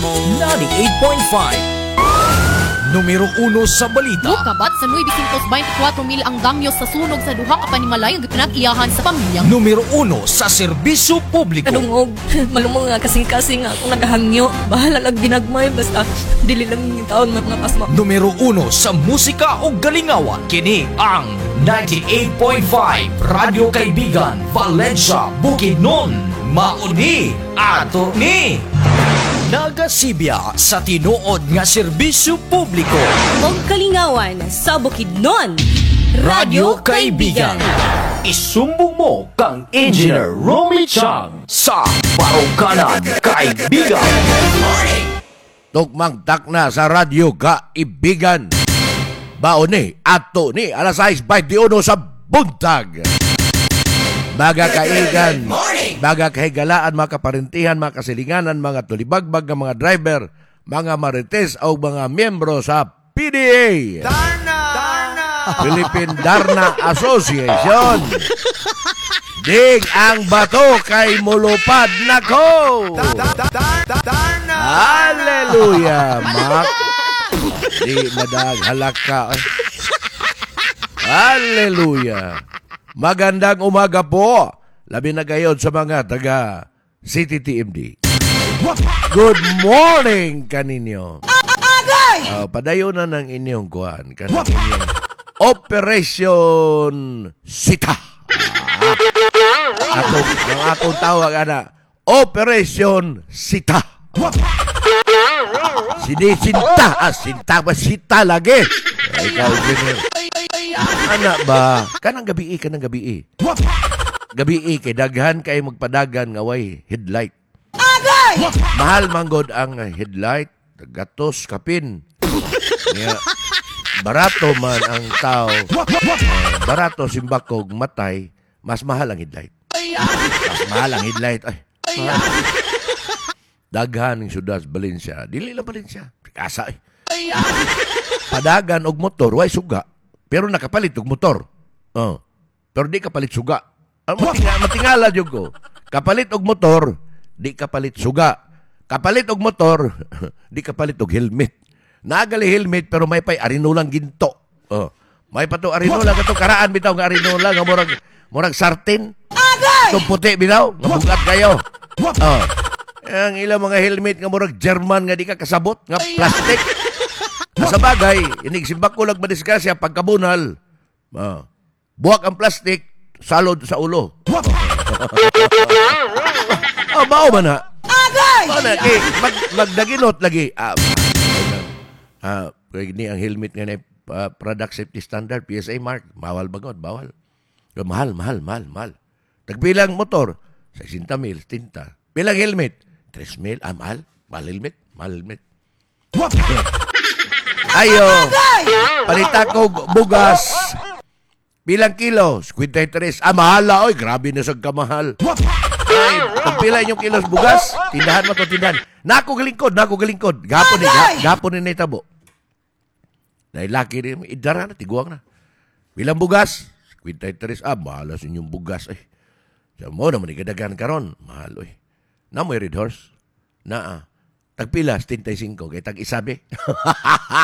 98.5 Numero 1 sa balita. Mukabat sa 924 mil ang damyo sa sunog sa duha ka panimalay nga pinag-iyahan sa pamilya. Numero 1 sa serbisyo publiko. Kadungog, malumong nga kasing-kasing akong nagahangyo. Bahala lang ginagmay, basta dili lang yung taon mga pasma. Numero 1 sa musika o galingawan. Kini ang 98.5 Radyo Kaibigan, Valencia, Bukidnon. Mauni ato ni nagasibya sa tinuod nga serbisyo publiko. Og kalingawan sa Bukidnon. Radyo Kaibigan. Isumbong mo kang Engineer Romy Chang sa Baruganan Kaibigan. Tukmang takna sa Radyo Kaibigan. Baon ni, ato ni, alas 6:21 sa buntag. Mga kaigan, mga kahigalaan, mga kaparintihan, mga kasilinganan, mga tulibagbag, mga driver, mga marites o mga miyembro sa PDA. Philippine Darna Association. Dig ang bato kay mulupad nako. Hallelujah, Mak. Di madag halaka. Hallelujah. Magandang umaga po. Labi na gayon sa mga taga CTTMD. Good morning kaninyo. Padayon na ng inyong kuhan. Kanang inyong Operation Sita. Ang akong tawag ana, Operation Sita. Sinisinta. Sinta ba? Sita lagi. Ikaw, Junior. Anak ba? Kanang gabi. Gabi kay daghan kay magpadagan nga way headlight. Mahal manggod ang headlight, gatos kapin. Barato man ang tao. Barato simbakog matay, mas mahal ang headlight. Ay. Daghan ng syudad Valencia. Dili lang Valencia. Asa eh. Padagan og motor way suga. Pero nakapalit og motor. Pero di kapalit suga. Matingala jud ko. Kapalit og motor, di kapalit suga. Kapalit og motor, di kapalit og helmet. Nagali helmet pero may pay arinolang ginto. May pa to arinola kato karaan bitaw nga arinola nga murag sartin. Itong puti bitaw, nga bugat kayo. Ang ilang mga helmet nga murag German nga di ka kasabot, nga plastic. Sa bagay, inigsimbak ko lang madisgrasya pagkabunal. Buwak ang plastic, salod sa ulo. Bao man ha? Magdaginot lagi. Ni ang helmet nga na product safety standard, PSA mark. Bawal bagod, bawal. Mahal. Tagbilang motor, 60,000, tinta. Bilang helmet, 3,000. Mahal helmet. Ayo, palita ko bugas. Bilang kilo, 53. Mahala, oy, grabe na sa kamahal. Ay, pagpila inyong kilos bugas, tindahan mo to, tindahan. Nako galingkod. Gapon ni naitabo. Nailaki rin, idara na, tiguang na. Bilang bugas, 53. Mahala sa inyong bugas, ay. Sa mo naman, ikadagan karon. Mahal, oy. Namoy red horse. Tagpila, 75, kay tag-isabi.